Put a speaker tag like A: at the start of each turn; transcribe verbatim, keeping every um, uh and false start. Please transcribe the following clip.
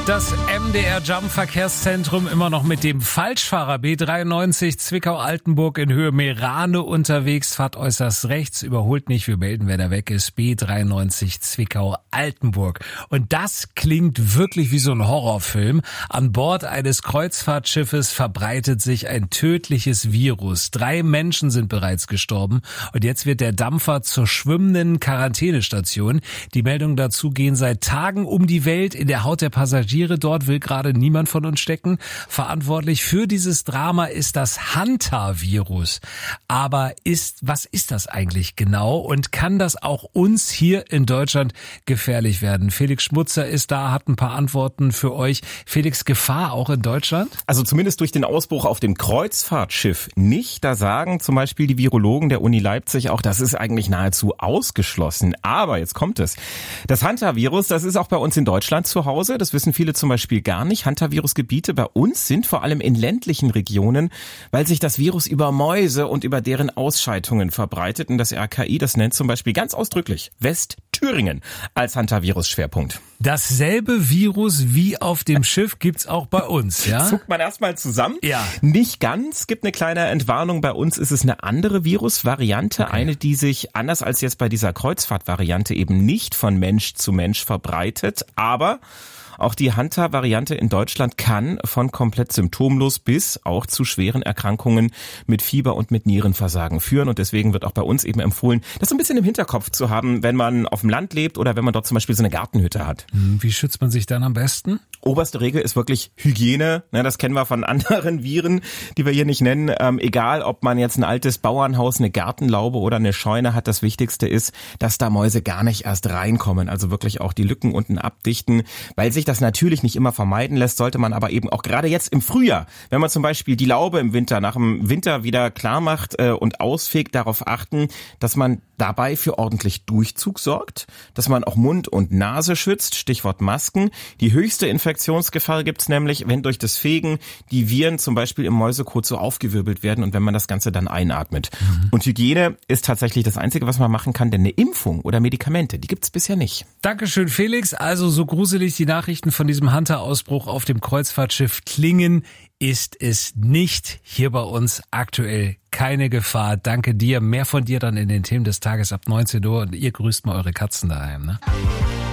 A: Das M D R Jump Verkehrszentrum immer noch mit dem Falschfahrer B dreiundneunzig Zwickau-Altenburg in Höhe Meerane unterwegs. Fahrt äußerst rechts, überholt nicht, wir melden, wer da weg ist. B dreiundneunzig Zwickau-Altenburg. Und das klingt wirklich wie so ein Horrorfilm. An Bord eines Kreuzfahrtschiffes verbreitet sich ein tödliches Virus. Drei Menschen sind bereits gestorben und jetzt wird der Dampfer zur schwimmenden Quarantänestation. Die Meldungen dazu gehen seit Tagen um die Welt. In der Haut der Passagiere dort will gerade niemand von uns stecken. Verantwortlich für dieses Drama ist das Hanta-Virus. Aber ist, was ist das eigentlich genau und kann das auch uns hier in Deutschland gefährlich werden? Felix Schmutzer ist da, hat ein paar Antworten für euch. Felix, Gefahr auch in Deutschland?
B: Also zumindest durch den Ausbruch auf dem Kreuzfahrtschiff nicht. Da sagen zum Beispiel die Virologen der Uni Leipzig auch, das ist eigentlich nahezu ausgeschlossen. Aber jetzt kommt es. Das Hanta-Virus, das ist auch bei uns in Deutschland zu Hause. Das wissen viele zum Beispiel gar nicht. Hanta-Virus-Gebiete bei uns sind vor allem in ländlichen Regionen, weil sich das Virus über Mäuse und über deren Ausscheidungen verbreitet. Und das R K I, das nennt zum Beispiel ganz ausdrücklich Westthüringen als Hanta-Virus-Schwerpunkt.
A: Dasselbe Virus wie auf dem Schiff gibt's auch bei uns, ja?
B: Zuckt man erstmal zusammen?
A: Ja.
B: Nicht ganz. Gibt eine kleine Entwarnung. Bei uns ist es eine andere Virusvariante.
A: Okay.
B: Eine, die sich anders als jetzt bei dieser Kreuzfahrtvariante eben nicht von Mensch zu Mensch verbreitet. Aber auch die Hanta-Variante in Deutschland kann von komplett symptomlos bis auch zu schweren Erkrankungen mit Fieber und mit Nierenversagen führen. Und deswegen wird auch bei uns eben empfohlen, das so ein bisschen im Hinterkopf zu haben, wenn man auf dem Land lebt oder wenn man dort zum Beispiel so eine Gartenhütte hat.
A: Wie schützt man sich dann am besten?
B: Oberste Regel ist wirklich Hygiene. Das kennen wir von anderen Viren, die wir hier nicht nennen. Ähm, egal, ob man jetzt ein altes Bauernhaus, eine Gartenlaube oder eine Scheune hat, das Wichtigste ist, dass da Mäuse gar nicht erst reinkommen. Also wirklich auch die Lücken unten abdichten, weil sich das natürlich nicht immer vermeiden lässt, sollte man aber eben auch gerade jetzt im Frühjahr, wenn man zum Beispiel die Laube im Winter nach dem Winter wieder klar macht äh, und ausfegt, darauf achten, dass man dabei für ordentlich Durchzug sorgt, dass man auch Mund und Nase schützt, Stichwort Masken. Die höchste Infektionsgefahr gibt's nämlich, wenn durch das Fegen die Viren zum Beispiel im Mäusekot so aufgewirbelt werden und wenn man das Ganze dann einatmet. Mhm. Und Hygiene ist tatsächlich das Einzige, was man machen kann, denn eine Impfung oder Medikamente, die gibt's bisher nicht.
A: Dankeschön, Felix. Also so gruselig die Nachrichten von diesem Hunter-Ausbruch auf dem Kreuzfahrtschiff klingen, ist es nicht. Hier bei uns aktuell keine Gefahr. Danke dir. Mehr von dir dann in den Themen des Tages ab neunzehn Uhr und ihr grüßt mal eure Katzen daheim, ne?